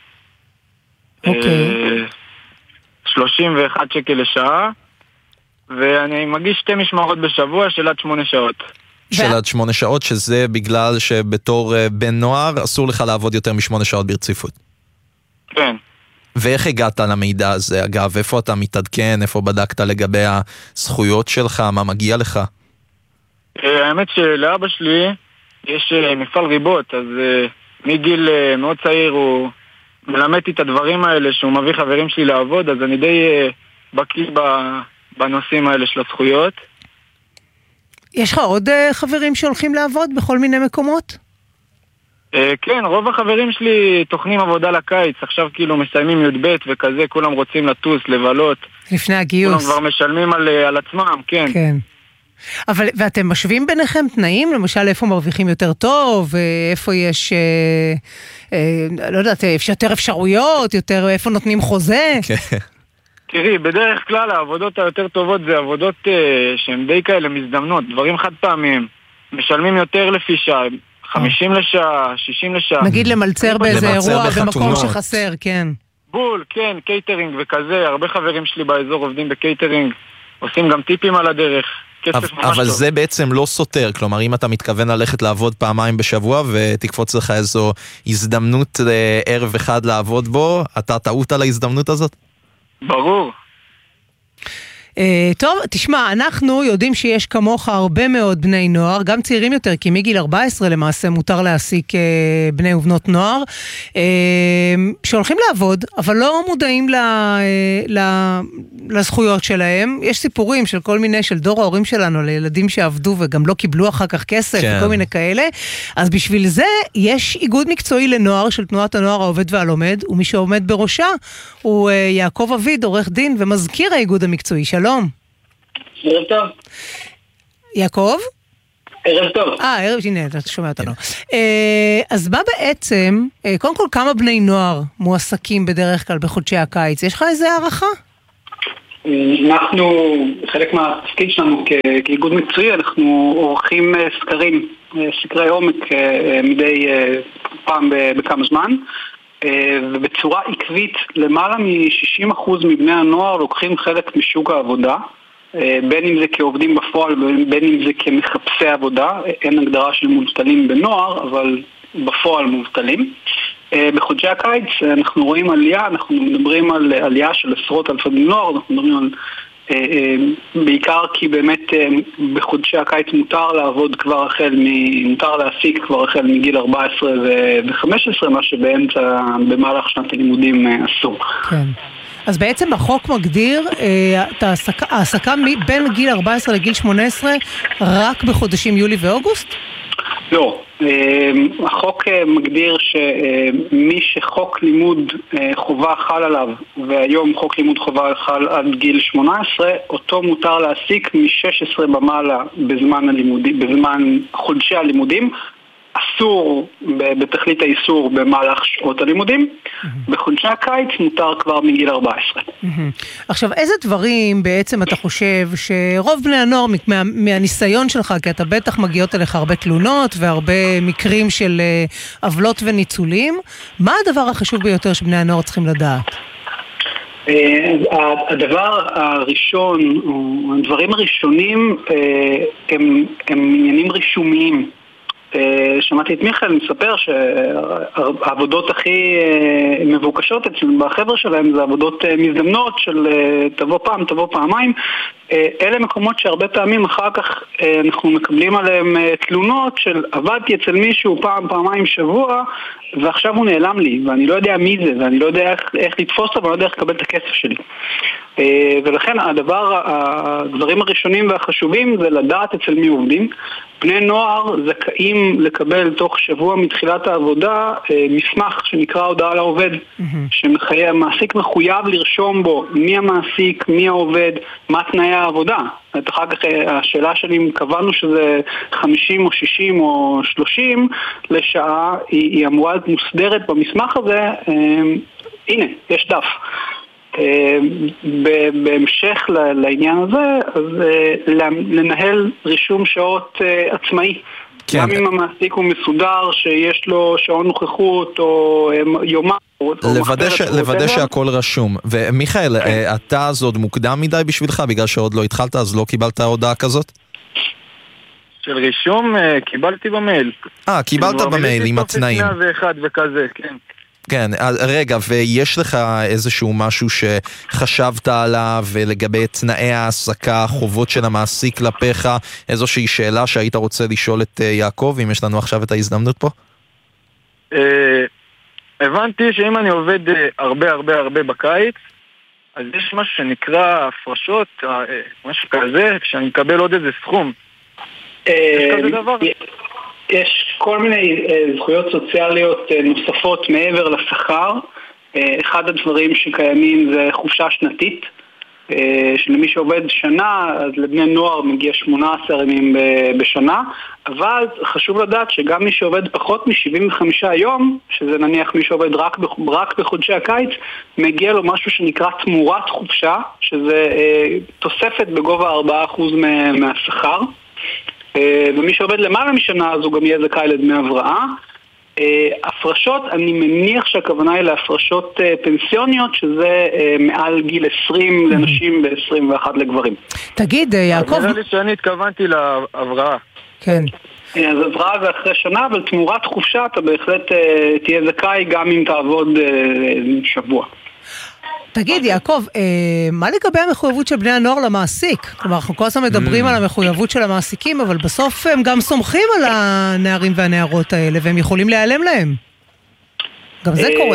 31 שקל לשעה, ואני מגיש 2 משמרות בשבוע של עד 8 שעות. של עד 8 שעות, שזה בגלל שבתור בן נוער אסור לך לעבוד יותר מ8 שעות ברציפות. כן. ואיך הגעת למידע הזה? אגב, איפה אתה מתעדכן? איפה בדקת לגבי הזכויות שלך? מה מגיע לך? האמת שלאבא שלי יש מפעל ריבות, אז מגיל מאוד צעיר הוא מלמד את הדברים האלה, שהוא מביא חברים שלי לעבוד, אז אני די בקיא בנושאים האלה של הזכויות. יש לך עוד חברים שהולכים לעבוד בכל מיני מקומות? כן, רוב החברים שלי תוכנים עבודה לקיץ, עכשיו כאילו מסיימים י"ב וכזה, כולם רוצים לטוס, לבלות. לפני הגיוס. כולם כבר משלמים על עצמם, כן. כן. אבל, ואתם משווים ביניכם תנאים? למשל, איפה מרוויחים יותר טוב, איפה יש, לא יודעת, יותר אפשרויות, יותר, איפה נותנים חוזה? תראי, בדרך כלל העבודות היותר טובות זה עבודות שהן די כאלה מזדמנות, דברים חד פעמיים. משלמים יותר לפי שעה, 50 לשעה, 60 לשעה. נגיד למלצר באיזה אירוע במקום שחסר, כן. בול, כן, קייטרינג וכזה, הרבה חברים שלי באזור עובדים בקייטרינג, עושים גם טיפים על הדרך. אבל זה בעצם לא סותר, כלומר אם אתה מתכוון ללכת לעבוד פעמיים בשבוע ותקפוץ לך איזו הזדמנות ערב אחד לעבוד בו, אתה טעות על ההזדמנות הזאת? ברור. טוב, תשמע, אנחנו יודעים שיש כמוך הרבה מאוד בני נוער, גם צעירים יותר, כי מגיל 14 למעשה מותר להעסיק בני ובנות נוער, שהולכים לעבוד, אבל לא מודעים לזכויות שלהם. יש סיפורים של כל מיני, של דור ההורים שלנו, לילדים שעבדו וגם לא קיבלו אחר כך כסף, וכל מיני כאלה. אז בשביל זה יש איגוד מקצועי לנוער של תנועת הנוער העובד והלומד, ומי שעומד בראשה הוא יעקב אביד, עורך דין ומזכיר האיגוד המקצועי. שלום. ערב טוב. יעקב? ערב טוב. ערב, הנה, אתה שומע אותנו. אז מה בעצם, קודם כל כמה בני נוער מועסקים בדרך כלל בחודשי הקיץ? יש לך איזה הערכה? אנחנו, חלק מהתפקיד שלנו כאיגוד מקצועי, אנחנו עורכים סקרים, סקרי עומק מדי פעם בכמה זמן, ובצורה עקבית למעלה מ-60% מבני הנוער לוקחים חלק משוק העבודה, בין אם זה כעובדים בפועל, בין אם זה כמחפשי עבודה. אין הגדרה של מובטלים בנוער, אבל בפועל מובטלים. בחודשי הקיץ אנחנו רואים עלייה, אנחנו מדברים על עלייה של עשרות אלפי בני נוער, אנחנו מדברים על בעיקר כי באמת בחודשי הקיץ מותר לעבוד כבר מותר להעסיק כבר החל מגיל 14 ו-15, מה במהלך שנת הלימודים אסור. כן. אז בעצם החוק מגדיר את העסקה בין גיל 14 לגיל 18 רק בחודשים יולי ואוגוסט? לא. החוק מגדיר שמי שחוק לימוד חובה חל עליו, והיום חוק לימוד חובה חל עד גיל 18, אותו מותר להעסיק מ-16 במעלה בזמן חודשי הלימודים. אסור בתכלית האיסור במהלך שעות הלימודים, בחודשי הקיץ מותר כבר מגיל 14. עכשיו, איזה דברים בעצם אתה חושב שרוב בני הנוער, מהניסיון שלך, כי אתה בטח מגיעות אליך הרבה תלונות והרבה מקרים של עוולות וניצולים, מה הדבר החשוב ביותר שבני הנוער צריכים לדעת? הדבר הראשון, הדברים הראשונים הם עניינים רישומיים. שמעתי את מיכאל מספר שהעבודות הכי מבוקשות אצלנו בחבר'ה שלהם זה עבודות מזדמנות של תבוא פעם, תבוא פעמיים. אלה מקומות שהרבה פעמים אחר כך אנחנו מקבלים עליהם תלונות של עבדתי אצל מישהו פעם, פעמיים שבוע ועכשיו הוא נעלם לי ואני לא יודע מי זה ואני לא יודע איך לתפוס אותו ואני לא יודע איך לקבל את הכסף שלי. ולכן הדברים הראשונים והחשובים זה לדעת אצל מי עובדים. בני נוער זכאים לקבל תוך שבוע מתחילת העבודה מסמך שנקרא הודעה לעובד, שהמעסיק מחויב לרשום בו מי המעסיק, מי העובד, מה תנאי העבודה. אחר כך השאלה שלי, אם קבענו שזה 50 או 60 או 30 לשעה, היא אמורה להיות מוסדרת במסמך הזה. הנה, יש דף. בהמשך לעניין הזה, אז לנהל רישום שעות עצמאי. גם אם המעסיק הוא מסודר, שיש לו שעון נוכחות או יומה. לוודא שהכל רשום. ומיכאל, אתה אז עוד מוקדם מדי בשבילך, בגלל שעוד לא התחלת, אז לא קיבלת הודעה כזאת? של רישום קיבלתי במייל. קיבלת במייל עם התנאים. 101 וכזה, כן. כן, רגע, ויש לך איזשהו משהו שחשבת עליו ולגבי תנאי העסקה, חובות של המעסיק כלפיך, איזושהי שאלה שהיית רוצה לשאול את יעקב, אם יש לנו עכשיו את ההזדמנות פה? הבנתי שאם אני עובד הרבה בקיץ, אז יש משהו שנקרא הפרשות, משהו כזה, שאני מקבל עוד איזה סכום. יש כזה דבר? יש כל מיני זכויות סוציאליות נוספות מעבר לשכר. אחד הדברים שקיימים זה חופשה שנתית, שלמי שעובד שנה, אז לבני נוער מגיע 18 ימים בשנה, אבל חשוב לדעת שגם מי שעובד פחות מ-75 יום, שזה נניח מי שעובד רק בחודשי הקיץ, מגיע לו משהו שנקרא תמורת חופשה, שזה תוספת בגובה 4% מהשכר. ומי שעובד למעלה משנה, אז הוא גם יהיה זכאי לדמי הבראה. הפרשות, אני מניח שהכוונה היא להפרשות פנסיוניות, שזה מעל גיל 20 לנשים ו-21 לגברים. תגיד, יעקב... נראה לי שאני התכוונתי להבראה. כן. אז הבראה זה אחרי שנה, אבל תמורת חופשה אתה בהחלט תהיה זכאי גם אם תעבוד שבוע. תגיד, יעקב, מה לגבי המחויבות של בני הנוער למעסיק? כלומר, אנחנו כל הזמן מדברים על המחויבות של המעסיקים, אבל בסוף הם גם סומכים על הנערים והנערות האלה, והם יכולים להיעלם להם. גם זה קורה.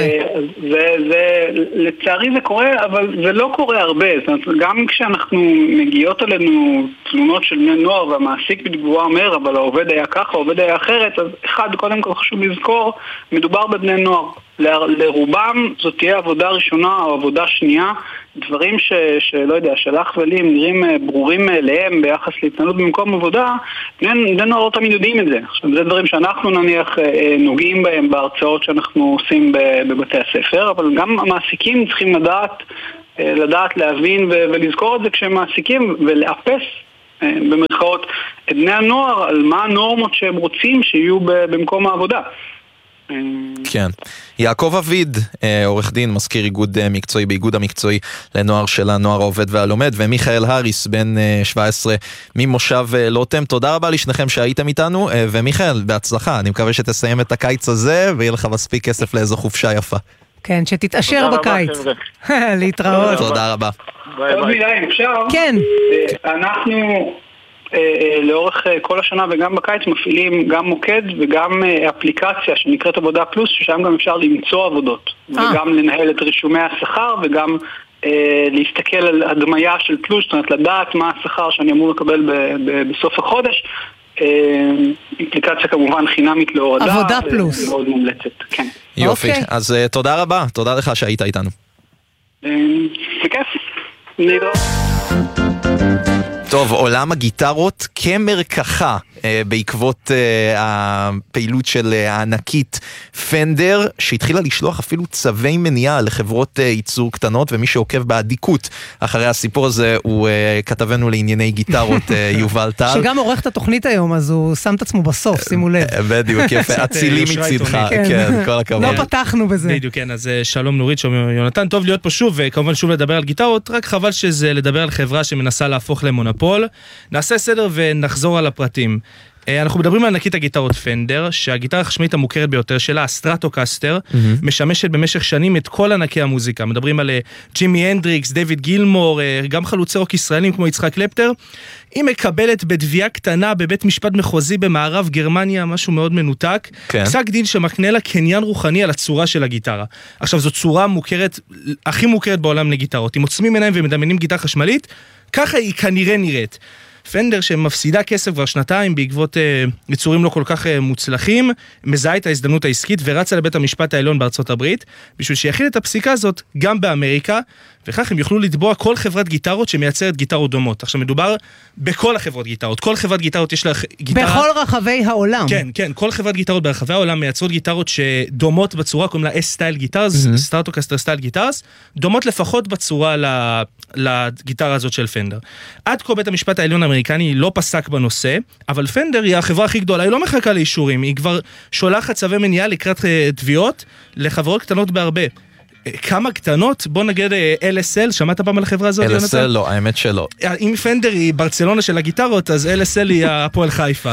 לצערי זה קורה, אבל זה לא קורה הרבה. זאת אומרת, גם כשאנחנו מגיעות עלינו תלונות של בני נוער, והמעסיק בתגובה אומר, אבל העובד היה ככה, העובד היה אחרת, אז אחד, קודם כל חשוב לזכור, מדובר בבני נוער. לרובם זאת תהיה עבודה ראשונה או עבודה שנייה, דברים שלא יודע, שלך ולי הם נראים ברורים מאליהם ביחס להתנהלות במקום עבודה, בני נוער לא תמיד יודעים את זה. עכשיו, זה דברים שאנחנו נניח נוגעים בהם בהרצאות שאנחנו עושים בבתי הספר, אבל גם המעסיקים צריכים לדעת להבין ולזכור את זה כשהם מעסיקים ולאפס במרכאות את בני הנוער על מה הנורמות שהם רוצים שיהיו במקום העבודה. כן. יעקב אביד, עורך דין, מזכיר איגוד מקצועי באיגוד המקצועי לנוער של הנוער העובד והלומד, ומיכאל הריס, בן 17 ממושב לוטם. תודה רבה לשניכם שהייתם איתנו, ומיכאל, בהצלחה. אני מקווה שתסיים את הקיץ הזה, ויהיה לך מספיק כסף לאיזו חופשה יפה. כן, שתתאשר בקיץ. להתראות. תודה רבה. עוד מילה, אפשר? כן. אנחנו לאורך כל השנה וגם בקיץ מפעילים גם מוקד וגם אפליקציה שנקראת עבודה פלוס, ששם גם אפשר למצוא עבודות וגם לנהל את רישומי השכר וגם להסתכל על הדמיה של תלוש, זאת אומרת לדעת מה השכר שאני אמור לקבל בסוף החודש. אפליקציה כמובן חינמית להורדה. עבודה פלוס. מאוד מומלצת, כן. יופי, אז תודה רבה, תודה לך שהיית איתנו. בכיף. נראה. טוב, עולם הגיטרות כמרקחה בעקבות הפעילות של הענקית פנדר, שהתחילה לשלוח אפילו צווי מניעה לחברות ייצור קטנות, ומי שעוקב בעדיקות אחרי הסיפור הזה הוא כתבנו לענייני גיטרות יובל טל. שגם עורך את התוכנית היום, אז הוא שם את עצמו בסוף, שימו לב. בדיוק, יפה, אצילי מצדך, כן, כל הכבוד. לא פתחנו בזה. בדיוק, כן, אז שלום נורית, שלום יונתן, טוב להיות פה שוב, וכמובן שוב לדבר על גיטרות, רק חבל שזה לדבר על חברה שמנסה להפוך למונופול. נעשה סדר ונחזור על הפרטים. אנחנו מדברים על ענקית הגיטרות פנדר, שהגיטרה החשמלית המוכרת ביותר שלה, הסטרטוקסטר, משמשת במשך שנים את כל ענקי המוזיקה. מדברים על ג'ימי הנדריקס, דיוויד גילמור, גם חלוצי רוק ישראלים כמו יצחק קלפטר. היא מקבלת בתביעה קטנה בבית משפט מחוזי במערב גרמניה, משהו מאוד מנותק. פסק דין שמקנה לה קניין רוחני על הצורה של הגיטרה. עכשיו, זו צורה מוכרת, הכי מוכרת בעולם לגיטרות. אם עוצמים עיניים ומדמיינים גיטרה חשמלית, ככה היא כנראה נראית. פנדר שמפסידה כסף כבר שנתיים בעקבות יצורים לא כל כך מוצלחים, מזהה את ההזדמנות העסקית ורצה לבית המשפט העליון בארצות הברית, בשביל שיחיל את הפסיקה הזאת גם באמריקה, וכך הם יוכלו לתבוע כל חברת גיטרות שמייצרת גיטרות דומות. עכשיו מדובר בכל החברות גיטרות, כל חברת גיטרות יש לה גיטרה... בכל רחבי העולם. כן, כן, כל חברת גיטרות ברחבי העולם מייצרות גיטרות שדומות בצורה, קוראים לה S-Style גיטרס, סטרטוקסטר סטייל גיטרס, דומות לפחות בצורה לגיטרה הזאת של פנדר. עד כה בית המשפט העליון האמריקני לא פסק בנושא, אבל פנדר היא החברה הכי גדולה, היא לא מחכה לאישורים, היא כבר שולחת צווי מניעה לקראת תביעות לחברות קטנות בהרבה. כמה קטנות? בוא נגיד LSL, שמעת פעם על החברה הזאת? LSL לא, האמת שלא. אם פנדר היא ברצלונה של הגיטרות, אז LSL היא הפועל חיפה.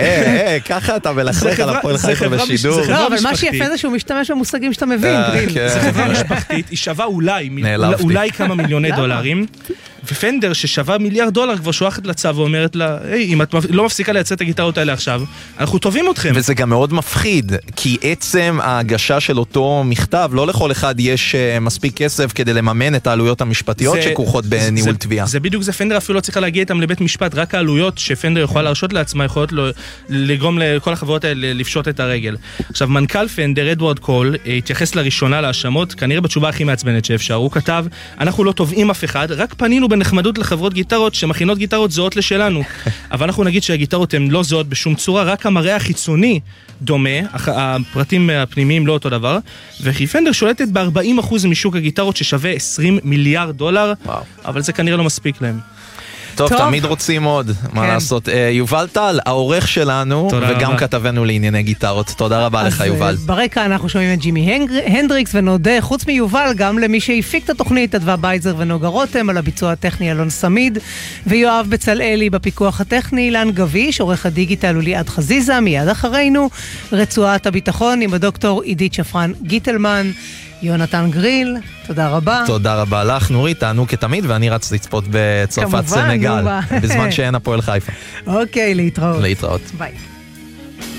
ככה אתה מלכלך על הפועל חיפה בשידור. לא, אבל מה שיפה זה שהוא משתמש במושגים שאתה מבין. זה חברה משפחתית, היא שווה אולי כמה מיליוני דולרים. ופנדר ששווה $1 מיליארד כבר שולחת לצו ואומרת לה, היי, אם את לא מפסיקה לייצר את הגיטרות האלה עכשיו, אנחנו טובים אתכם. וזה גם מאוד מפחיד, כי עצם ההגשה של אותו מכתב, לא לכל אחד יש מספיק כסף כדי לממן את העלויות המשפטיות שכרוכות בניהול תביעה. זה בדיוק זה, פנדר אפילו לא צריכה להגיע איתם לבית משפט, רק העלויות שפנדר יכולה להרשות לעצמה, יכולות לגרום לכל החברות האלה לפשוט את הרגל. עכשיו, מנכ"ל פנדר, אדוארד קול, התייחס לראשונה להאשמות, כנראה בתשובה הכי מעצבנת שאפשר. הוא כתב, אנחנו לא תובעים אף אחד, רק פנינו בנחמדות לחברות גיטרות שמכינות גיטרות זהות לשלנו. אבל אנחנו נגיד שהגיטרות הן לא זהות בשום צורה, רק המראה החיצוני דומה, הפרטים הפנימיים לא אותו דבר, וכי פנדר שולטת ב-40% משוק הגיטרות ששווה $20 מיליארד, אבל זה כנראה לא מספיק להם. טוב, תמיד רוצים עוד, מה לעשות. יובל טל, העורך שלנו, וגם כתבנו לענייני גיטרות. תודה רבה לך, יובל. ברקע אנחנו שומעים את ג'ימי הנדריקס, ונודה, חוץ מיובל, גם למי שהפיק את התוכנית, אדווה בייזר ונוגה רותם, על הביצוע הטכני אלון סמיד, ויואב בצלאלי בפיקוח הטכני, אילן גביש, עורך הדיגיטל וליעד חזיזה, מיד אחרינו, רצועת הביטחון עם הדוקטור עידית שפרן גיטלמן. יונתן גריל, תודה רבה. תודה רבה לך, נורית, תענו כתמיד, ואני רץ לצפות בצרפת סנגל, בזמן שאין הפועל חיפה. אוקיי, להתראות. להתראות. ביי.